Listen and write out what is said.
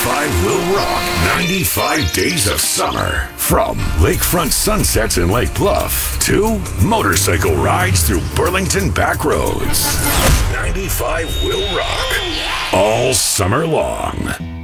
95 will rock 95 days of summer. From lakefront sunsets in Lake Bluff to motorcycle rides through Burlington back roads. 95 will rock all summer long.